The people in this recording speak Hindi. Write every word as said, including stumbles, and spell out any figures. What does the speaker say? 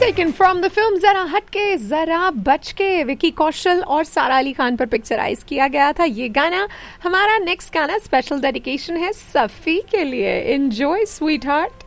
टेकन फ्रॉम द फिल्म जरा हटके जरा बचके, विकी कौशल और सारा अली खान पर पिक्चराइज किया गया था ये गाना। हमारा नेक्स्ट गाना स्पेशल डेडिकेशन है सफ़ी के लिए। Enjoy sweet heart.